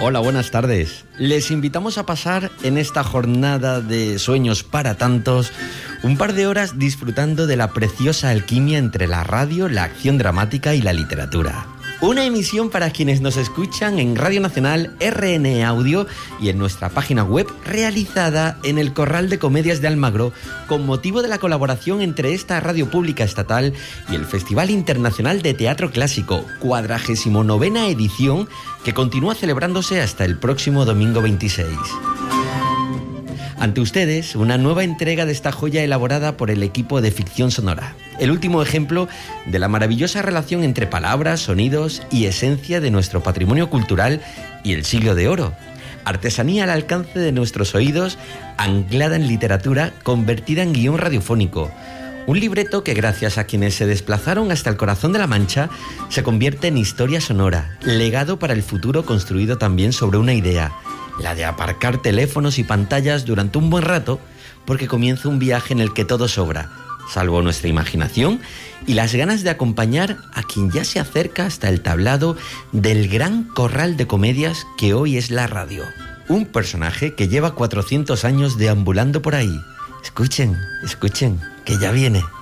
Hola, buenas tardes. Les invitamos a pasar en esta jornada de sueños para tantos un par de horas disfrutando de la preciosa alquimia entre la radio, la acción dramática y la literatura. Una emisión para quienes nos escuchan en Radio Nacional, RN Audio y en nuestra página web, realizada en el Corral de Comedias de Almagro con motivo de la colaboración entre esta radio pública estatal y el Festival Internacional de Teatro Clásico, 49ª edición, que continúa celebrándose hasta el próximo domingo 26. Ante ustedes, una nueva entrega de esta joya elaborada por el equipo de Ficción Sonora. El último ejemplo de la maravillosa relación entre palabras, sonidos y esencia de nuestro patrimonio cultural y el siglo de oro. Artesanía al alcance de nuestros oídos, anclada en literatura, convertida en guión radiofónico. Un libreto que, gracias a quienes se desplazaron hasta el corazón de la Mancha, se convierte en historia sonora, legado para el futuro construido también sobre una idea, la de aparcar teléfonos y pantallas durante un buen rato, porque comienza un viaje en el que todo sobra, salvo nuestra imaginación y las ganas de acompañar a quien ya se acerca hasta el tablado del gran corral de comedias que hoy es la radio. Un personaje que lleva 400 años deambulando por ahí. Escuchen, escuchen, que ya viene.